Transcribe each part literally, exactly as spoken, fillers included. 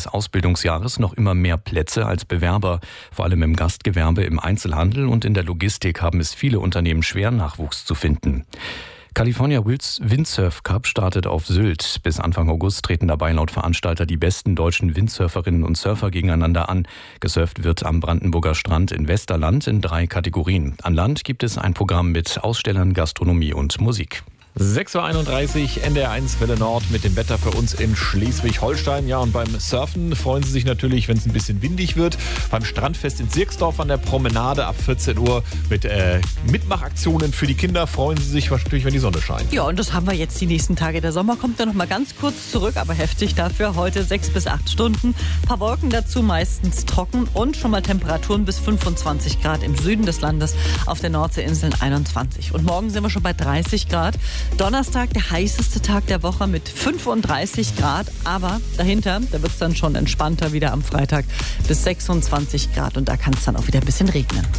des Ausbildungsjahres noch immer mehr Plätze als Bewerber. Vor allem im Gastgewerbe, im Einzelhandel und in der Logistik haben es viele Unternehmen schwer, Nachwuchs zu finden. California Windsurf Cup startet auf Sylt. Bis Anfang August treten dabei laut Veranstalter die besten deutschen Windsurferinnen und Surfer gegeneinander an. Gesurft wird am Brandenburger Strand in Westerland in drei Kategorien. An Land gibt es ein Programm mit Ausstellern, Gastronomie und Musik. sechs Uhr einunddreißig, N D R eins Welle Nord mit dem Wetter für uns in Schleswig-Holstein. Ja, und beim Surfen freuen Sie sich natürlich, wenn es ein bisschen windig wird. Beim Strandfest in Sirksdorf an der Promenade ab vierzehn Uhr mit äh, Mitmachaktionen für die Kinder freuen Sie sich natürlich, wenn die Sonne scheint. Ja, und das haben wir jetzt die nächsten Tage. Der Sommer kommt dann noch mal ganz kurz zurück, aber heftig dafür. Heute sechs bis acht Stunden. Ein paar Wolken dazu, meistens trocken und schon mal Temperaturen bis fünfundzwanzig Grad im Süden des Landes, auf der Nordseeinseln einundzwanzig. Und morgen sind wir schon bei dreißig Grad. Donnerstag, der heißeste Tag der Woche mit fünfunddreißig Grad, aber dahinter, da wird es dann schon entspannter wieder am Freitag bis sechsundzwanzig Grad und da kann es dann auch wieder ein bisschen regnen.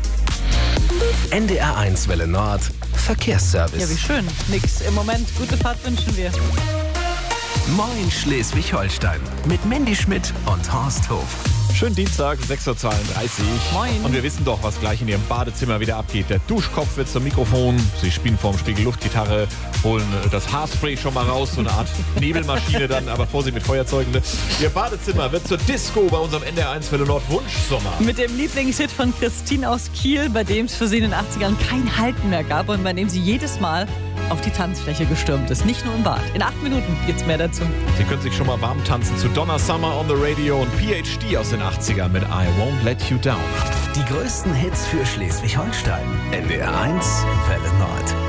N D R eins Welle Nord, Verkehrsservice. Ja, wie schön. Nix im Moment. Gute Fahrt wünschen wir. Moin Schleswig-Holstein mit Mandy Schmidt und Horst Hof. Schönen Dienstag, sechs Uhr zweiunddreißig. Moin. Und wir wissen doch, was gleich in Ihrem Badezimmer wieder abgeht. Der Duschkopf wird zum Mikrofon. Sie spielen vorm Spiegel Luftgitarre, holen das Haarspray schon mal raus. So eine Art Nebelmaschine dann, aber Vorsicht mit Feuerzeugen. Ne? Ihr Badezimmer wird zur Disco bei unserem N D R eins Welle Nord Wunschsommer. Mit dem Lieblingshit von Christine aus Kiel, bei dem es für sie in den achtzigern kein Halten mehr gab und bei dem sie jedes Mal auf die Tanzfläche gestürmt ist. Nicht nur im Bad. In acht Minuten gibt's mehr dazu. Sie können sich schon mal warm tanzen zu Donna Summer on the Radio und P H D aus den achtzigern mit I Won't Let You Down. Die größten Hits für Schleswig-Holstein. N D R eins Welle Nord.